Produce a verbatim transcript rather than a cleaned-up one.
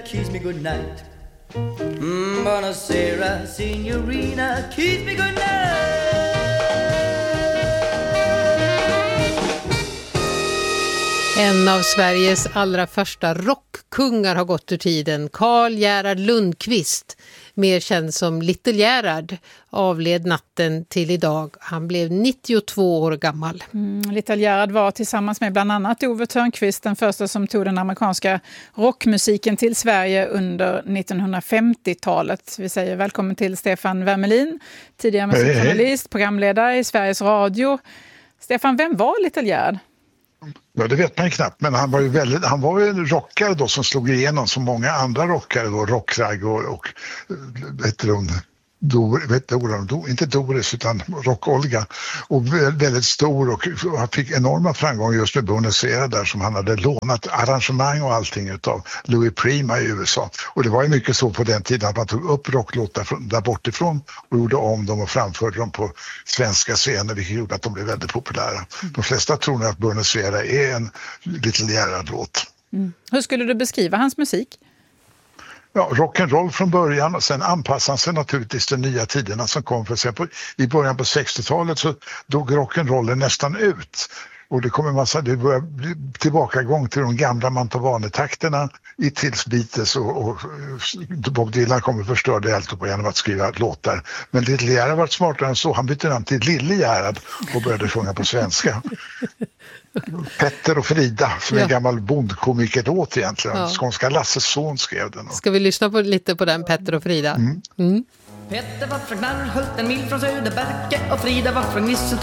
Kiss me goodnight. Mm, buonasera, signorina. Kiss me goodnight. En av Sveriges allra första rockkungar har gått ur tiden. Karl Gerhard Lundqvist, mer känd som Little Gerhard, avled natten till idag. Han blev nittiotvå år gammal. Mm, Little Gerhard var tillsammans med bland annat Ove Thörnqvist den första som tog den amerikanska rockmusiken till Sverige under nittonhundrafemtiotalet. Vi säger välkommen till Stefan Wermelin, tidigare musikjournalist, programledare i Sveriges Radio. Stefan, vem var Little Gerhard? Ja, det vet man ju knappt, men han var ju väldigt, han var ju en rockare då som slog igenom som många andra rockare då, Rockrag och, och vet du, Dor, vet du, Dor, inte Doris utan Rock-Olga, och väldigt stor, och han fick enorma framgångar just med Buenos Aires där, som han hade lånat arrangemang och allting utav Louis Prima i U S A, och det var ju mycket så på den tiden att man tog upp rocklåtar från, där bortifrån och gjorde om dem och framförde dem på svenska scener, vilket gjorde att de blev väldigt populära. De flesta tror nog att Buenos Aires är en Little Gerhard-låt. Mm. Hur skulle du beskriva hans musik? Ja, rock'n'roll från början, och sen anpassade han sig naturligtvis till nya tiderna som kom. För exempel i början på sextiotalet så dog rock'n'rollen nästan ut. Och det kom en massa, det började bli tillbakagång till de gamla Mantovani-takterna i tills Beatles och, och Bob Dylan kom och förstörde allt på genom att skriva låtar. Men Little Gerhard var smartare än så. Han bytte namn till Lille Gerhard och började sjunga på svenska. Petter och Frida, som ja. En gammal bondkomiker åt egentligen. Ja. Skånska Lasses son skrev den. Ska vi lyssna på, lite på den, Petter och Frida? Mm. Mm. Petter var från Knarrhult, en mil från Söderberge, och Frida var från Nissen.